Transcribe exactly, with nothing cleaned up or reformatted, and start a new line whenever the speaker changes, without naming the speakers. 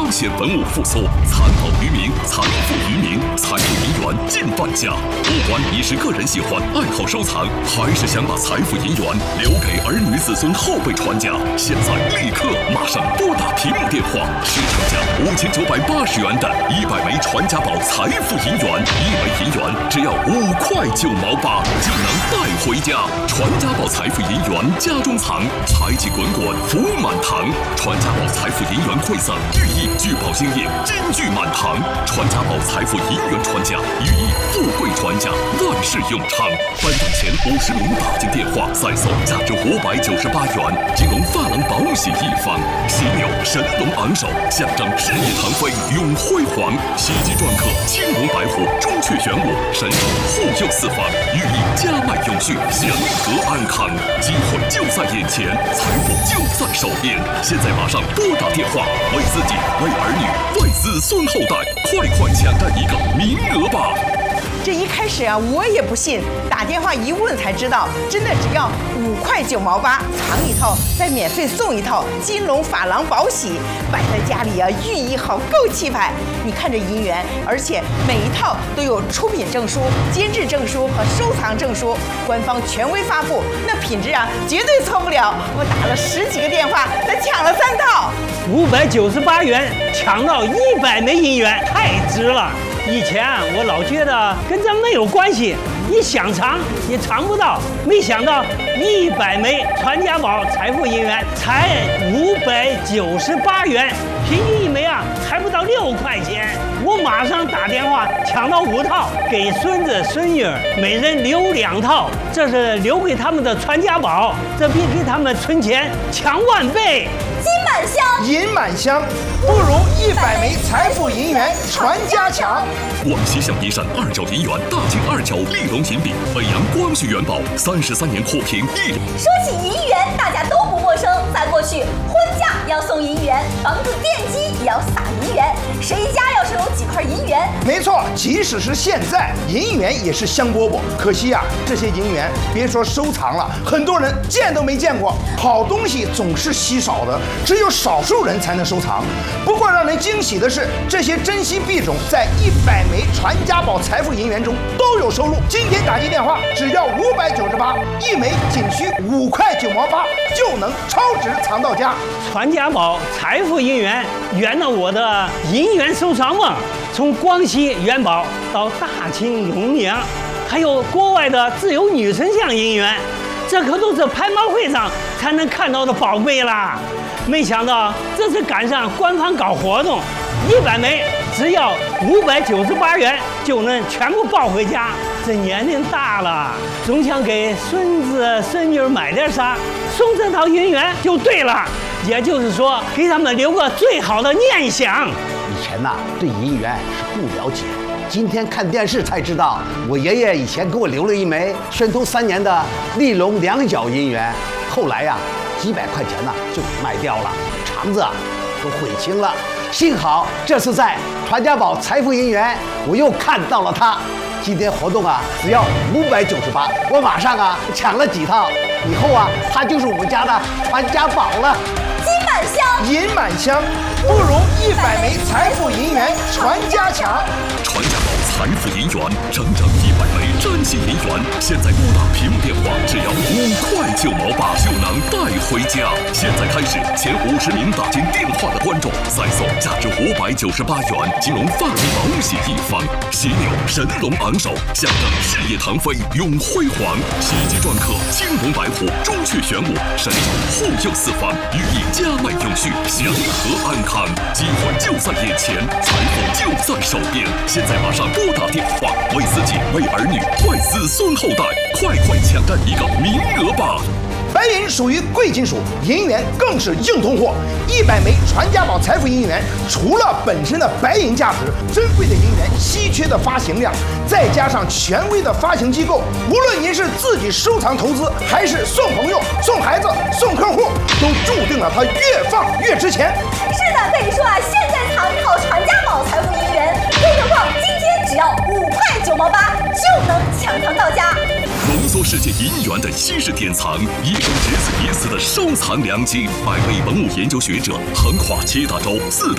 彰显文物复苏，残宝于民，财富于民，财富银元进万家。不管你是个人喜欢、爱好收藏，还是想把财富银元留给儿女子孙后辈传家，现在立刻马上拨打屏幕电话，市场价五千九百八十元的一百枚传家宝财富银元，一枚银元只要五块九毛八就能带回家。传家宝财富银元家中藏，财气滚滚福满堂。传家宝财富银元馈赠，寓意聚宝金印，金句满堂。传家宝财富银元传家，寓意富贵传家，万事永昌。颁奖前五十名打进电话，再送价值五百九十八元金龙发廊宝喜一方，犀牛神龙昂首，象征事业腾飞永辉煌。喜极篆刻青龙白虎，朱雀玄武，神兽护佑四方，寓意家脉永续，祥和安康。机会就在眼前，财富就在手边。现在马上拨打电话，为自己、为儿女、为子孙后代，快快抢占一个名额吧！
这一开始啊，我也不信，打电话一问才知道，真的只要五块九毛八，藏一套再免费送一套金龙珐琅宝喜，摆在家里啊，寓意好够气派。你看这银元，而且每一套都有出品证书、监制证书和收藏证书，官方权威发布，那品质啊绝对错不了。我打了十几个电话，才抢了三套，
五百九十八元抢到一百枚银元，太值了。以前我老觉得跟这没有关系，你想藏也藏不到。没想到一百枚传家宝财富银元才五百九十八元，平均一枚啊还不到六块钱。我马上打电话抢到五套，给孙子孙女每人留两套，这是留给他们的传家宝，这比给他们存钱强万倍。
金满箱，
银满箱，不如一百枚财富银元传家强。
广西象鼻山二角银元大金二角丽龙银币，北洋光绪元宝三十三年货评一。
说起银元，大家都不陌生。在过去，婚嫁要送银元，房子奠基也要撒银元。谁家要是有几块银元？
没错，即使是现在，银元也是香饽饽。可惜啊，这些银元别说收藏了，很多人见都没见过。好东西总是稀少的，只有少数人才能收藏。不过让人惊喜的是，这些珍稀币种在一百枚传家宝财富银元中都有收录。今天打进电话，只要五百九十八，一枚仅需五块九毛八，就能超值藏到家。
传家宝财富银元圆了我的银元收藏梦，从广西元宝到大清永宁，还有国外的自由女神像银元，这可都是拍卖会上才能看到的宝贝啦！没想到这次赶上官方搞活动，一百枚只要五百九十八元就能全部抱回家。这年龄大了，总想给孙子孙女买点啥，送这套银元就对了。也就是说，给他们留个最好的念想。
以前呐、啊，对银元是不了解。今天看电视才知道，我爷爷以前给我留了一枚宣统三年的丽龙两角银元，后来呀、啊，几百块钱呢就卖掉了，肠子啊都悔青了。幸好这次在传家宝财富银元，我又看到了它。今天活动啊，只要五百九十八，我马上啊抢了几套，以后啊，它就是我们家的传家宝了。
金满箱，
银满箱，不如一百枚财富银元传家强。
传家宝财富银元，整整一百枚珍稀银元，现在拨打屏幕电话，只要五块九毛八就能带回家。现在开始，前五十名打进电话的观众，再送价值五百九十八元金龙发廊宝喜一方，犀牛神龙昂首，象征事业腾飞永辉煌。喜极篆刻青龙白虎，朱雀玄武，神兽护佑四方，寓意家脉永续，祥和安康。机会就在眼前，财富就在手边。现在马上拨打电话，为自己、为儿女、为子孙后代，快快抢占一个名额吧！
白银属于贵金属，银元更是硬通货。一百枚传家宝财富银元，除了本身的白银价值，珍贵的银元、稀缺的发行量，再加上权威的发行机构，无论您是自己收藏投资，还是送朋友、送孩子、送客户，都注定了它越放越值钱。
是的，可以说啊，现在藏一套传家宝财富银元，更何况今天只要五块九毛八就能抢藏到家。
浓缩世界银元的稀世典藏，一生只此一次的收藏良机。百位文物研究学者横跨七大洲四大